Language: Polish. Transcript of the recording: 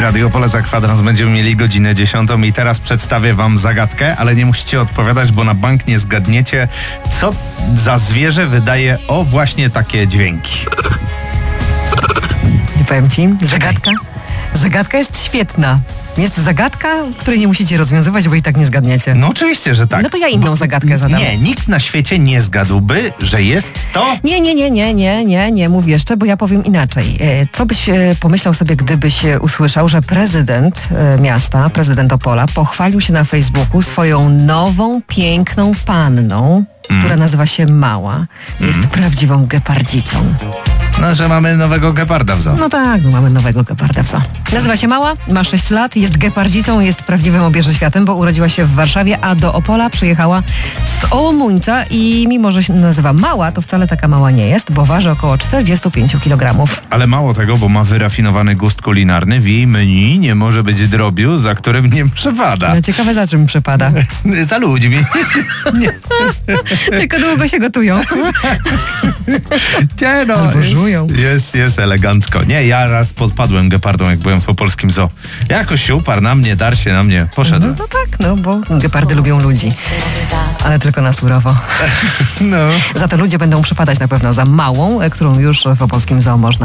Radio Opole za kwadrans. Będziemy mieli godzinę 10 i teraz przedstawię wam zagadkę, ale nie musicie odpowiadać, bo na bank nie zgadniecie, co za zwierzę wydaje właśnie takie dźwięki. Nie powiem ci, zagadka jest świetna. Jest zagadka, której nie musicie rozwiązywać, bo i tak nie zgadniecie. No oczywiście, że tak. No to ja inną zagadkę zadam. Nie, nikt na świecie nie zgadłby, że jest to... Nie mów jeszcze, bo ja powiem inaczej. Co byś pomyślał sobie, gdybyś usłyszał, że prezydent miasta, prezydent Opola, pochwalił się na Facebooku swoją nową, piękną panną, która nazywa się Mała. Jest prawdziwą gepardzicą. No, że mamy nowego geparda w zoo. No tak, mamy nowego geparda w zoo. Nazywa się Mała, ma 6 lat, jest gepardzicą, jest prawdziwym obieżoświatem, bo urodziła się w Warszawie, a do Opola przyjechała z Olmuńca i mimo, że się nazywa Mała, to wcale taka mała nie jest, bo waży około 45 kg. Ale mało tego, bo ma wyrafinowany gust kulinarny, w jej menu nie może być drobiu, za którym nie przepada. No ciekawe, za czym przepada. Za ludźmi. Nie. Tylko długo się gotują. Nie no, albo żują. Jest elegancko. Nie, ja raz podpadłem gepardom, jak byłem w opolskim zoo. Jakoś się uparł na mnie, dar się na mnie, poszedłem. No tak, bo gepardy lubią ludzi. Ale tylko na surowo. No. Za to ludzie będą przepadać na pewno za Małą, którą już w opolskim zoo można